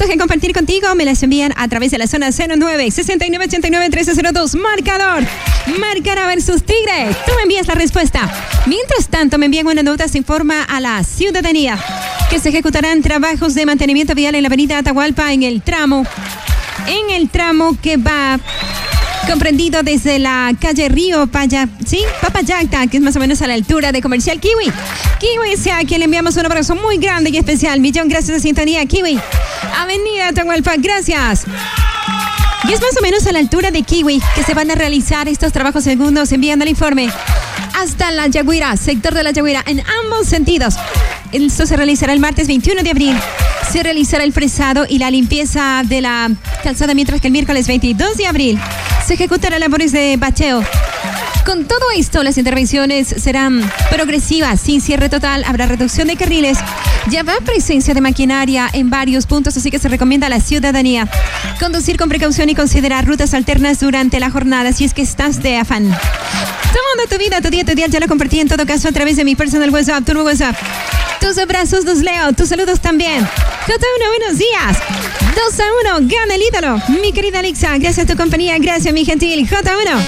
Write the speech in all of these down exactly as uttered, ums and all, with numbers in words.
fotos que compartir contigo me las envían a través de la zona cero nueve, sesenta y nueve ochenta y nueve, trece cero dos. Marcador. Marcará versus Tigre. Tú me envías la respuesta. Mientras tanto, me envían una nota, se informa a la ciudadanía que se ejecutarán trabajos de mantenimiento vial en la avenida Atahualpa en el tramo, en el tramo que va comprendido desde la calle Río Paya, ¿sí? Papayacta, que es más o menos a la altura de Comercial Kiwi. Kiwi, sea a quien le enviamos un abrazo muy grande y especial. Millón gracias de sintonía, Kiwi. Avenida Atahualpa, gracias. Y es más o menos a la altura de Kiwi que se van a realizar estos trabajos segundos, enviando el informe hasta La Yaguira, sector de La Yaguira, en ambos sentidos. Esto se realizará el martes veintiuno de abril. Se realizará el fresado y la limpieza de la calzada, mientras que el miércoles veintidós de abril se ejecutarán labores de bacheo. Con todo esto, las intervenciones serán progresivas, sin cierre total, habrá reducción de carriles, ya habrá presencia de maquinaria en varios puntos, así que se recomienda a la ciudadanía conducir con precaución y considerar rutas alternas durante la jornada, si es que estás de afán. Tomando tu vida, tu día, tu día, ya lo compartí en todo caso a través de mi personal WhatsApp, Turbo WhatsApp. Tus abrazos los leo, tus saludos también. J uno, buenos días. dos a uno, gana el ídolo. Mi querida Alexa, gracias a tu compañía, gracias mi gentil J uno.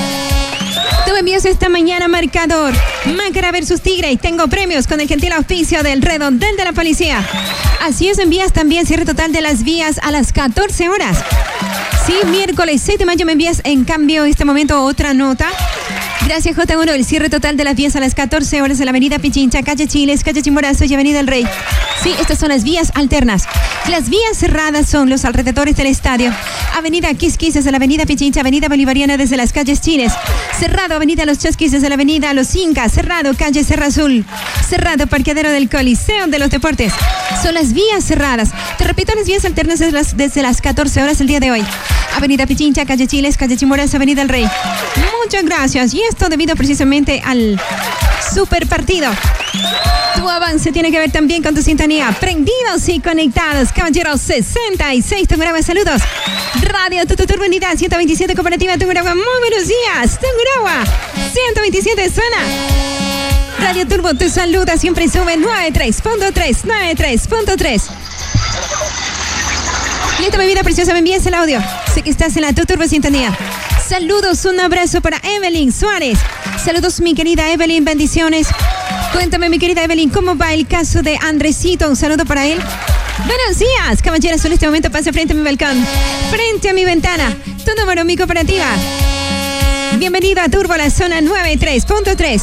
Tú me envías esta mañana marcador. Mácara versus Tigre y tengo premios con el gentil auspicio del Redondel de la Policía. Así es, envías también cierre total de las vías a las catorce horas. Sí, miércoles seis de mayo me envías en cambio en este momento otra nota. Gracias J uno, el cierre total de las vías a las catorce horas en la avenida Pichincha, calle Chiles, calle Chimborazo y avenida El Rey. Sí, estas son las vías alternas. Las vías cerradas son los alrededores del estadio. Avenida Quisquis desde la avenida Pichincha, avenida Bolivariana desde las calles Chiles. Cerrado, avenida Los Chasquis desde la avenida Los Incas. Cerrado, calle Serra Azul. Cerrado, parqueadero del Coliseo de los Deportes. Son las vías cerradas. Te repito, las vías alternas desde las, desde las catorce horas el día de hoy. Avenida Pichincha, calle Chiles, calle Chimborazo, avenida El Rey. Muchas gracias. Y esto debido precisamente al super partido. Tu avance tiene que ver también con tu sintonía. Prendidos y conectados, caballeros sesenta y seis, Tungurahua, saludos. Radio Tutu Turbo Unidad ciento veintisiete, Cooperativa Tungurahua, muy buenos días. Tungurahua, ciento veintisiete suena. Radio Turbo te saluda, siempre sube noventa y tres punto tres, noventa y tres punto tres. Listo, mi vida preciosa, me envías el audio. Sé que estás en la Tu Turbo Sintonía. Saludos, un abrazo para Evelyn Suárez. Saludos, mi querida Evelyn, bendiciones. Cuéntame, mi querida Evelyn, ¿cómo va el caso de Andresito? Un saludo para él. Buenos días, caballeros. En este momento pasa frente a mi balcón, frente a mi ventana. Tu número, mi cooperativa. Bienvenido a Turbo, la zona noventa y tres punto tres.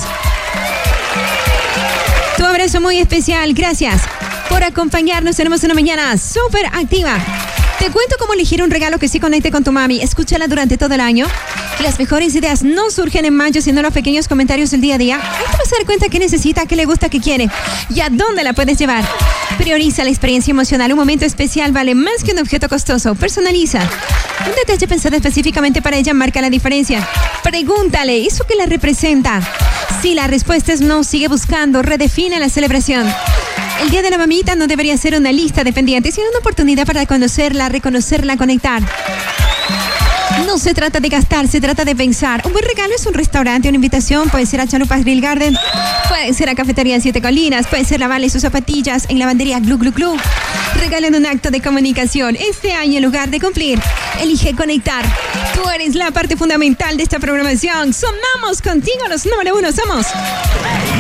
Tu abrazo muy especial. Gracias por acompañarnos. Tenemos una mañana súper activa. Te cuento cómo elegir un regalo que sí conecte con tu mami. Escúchala durante todo el año. Las mejores ideas no surgen en mayo, sino los pequeños comentarios del día a día. Ahí te vas a dar cuenta qué necesita, qué le gusta, qué quiere y a dónde la puedes llevar. Prioriza la experiencia emocional. Un momento especial vale más que un objeto costoso. Personaliza. Un detalle pensado específicamente para ella marca la diferencia. Pregúntale, ¿eso qué la representa? Si la respuesta es no, sigue buscando. Redefine la celebración. El día de la mamita no debería ser una lista de pendientes, sino una oportunidad para conocerla, reconocerla, conectar. No se trata de gastar, se trata de pensar. Un buen regalo es un restaurante, una invitación, puede ser a Chalupas Grill Garden, puede ser a Cafetería Siete Colinas, puede ser lavarle sus zapatillas en lavandería Glu Glu Glu. Regalen un acto de comunicación. Este año, en lugar de cumplir, elige conectar. Tú eres la parte fundamental de esta programación. Sonamos contigo, los número uno somos